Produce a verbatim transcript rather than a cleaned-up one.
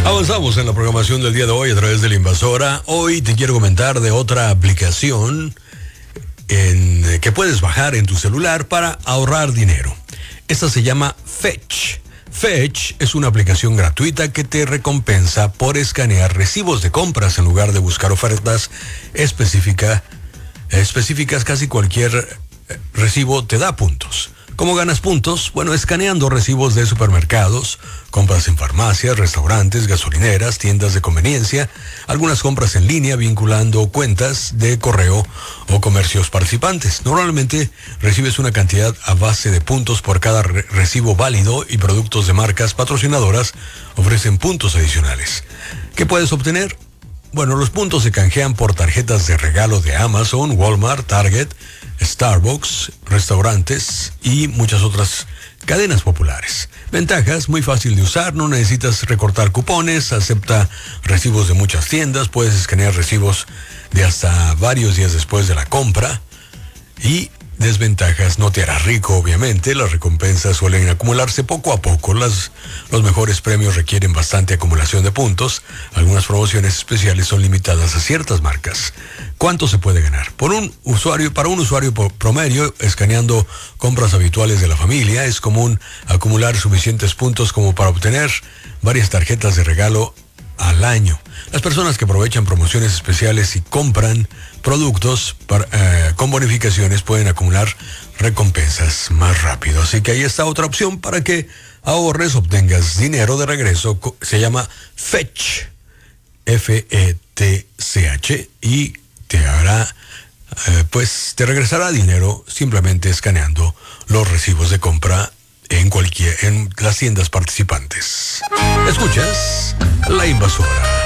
Avanzamos en la programación del día de hoy a través de La Invasora. Hoy te quiero comentar de otra aplicación en, que puedes bajar en tu celular para ahorrar dinero. Esta se llama Fetch. Fetch es una aplicación gratuita que te recompensa por escanear recibos de compras en lugar de buscar ofertas específica, específicas. Casi cualquier recibo te da puntos. ¿Cómo ganas puntos? Bueno, escaneando recibos de supermercados, compras en farmacias, restaurantes, gasolineras, tiendas de conveniencia, algunas compras en línea vinculando cuentas de correo o comercios participantes. Normalmente recibes una cantidad a base de puntos por cada re- recibo válido y productos de marcas patrocinadoras ofrecen puntos adicionales. ¿Qué puedes obtener? Bueno, los puntos se canjean por tarjetas de regalo de Amazon, Walmart, Target, Starbucks, restaurantes y muchas otras cadenas populares. Ventajas: muy fácil de usar, no necesitas recortar cupones, acepta recibos de muchas tiendas, puedes escanear recibos de hasta varios días después de la compra. Y desventajas: no te harás rico, obviamente, las recompensas suelen acumularse poco a poco, las, los mejores premios requieren bastante acumulación de puntos, algunas promociones especiales son limitadas a ciertas marcas. ¿Cuánto se puede ganar? Por un usuario, para un usuario promedio, escaneando compras habituales de la familia, es común acumular suficientes puntos como para obtener varias tarjetas de regalo al año. Las personas que aprovechan promociones especiales y compran productos para, eh, con bonificaciones pueden acumular recompensas más rápido. Así que ahí está otra opción para que ahorres, obtengas dinero de regreso. Se llama Fetch, F E T C H, y te hará, eh, pues te regresará dinero simplemente escaneando los recibos de compra en cualquier, en las tiendas participantes. Escuchas La Invasora.